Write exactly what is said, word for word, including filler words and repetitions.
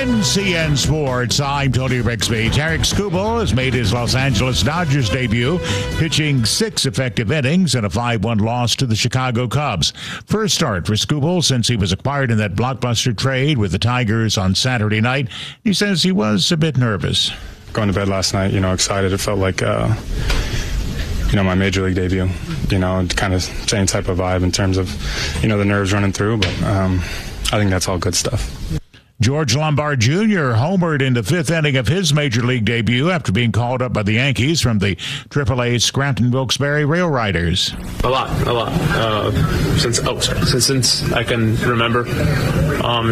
N C N Sports, I'm Tony Rixby. Tarek Skubal has made his Los Angeles Dodgers debut, pitching six effective innings and a five one loss to the Chicago Cubs. First start for Skubal since he was acquired in that blockbuster trade with the Tigers on Saturday night. He says he was a bit nervous. Going to bed last night, you know, excited. It felt like, uh, you know, my major league debut, you know, kind of same type of vibe in terms of, you know, the nerves running through, but um, I think that's all good stuff. George Lombard Junior homered in the fifth inning of his major league debut after being called up by the Yankees from the triple A Scranton Wilkes-Barre Rail Riders. A lot, a lot. Uh, since oh, sorry, since, since I can remember. Um,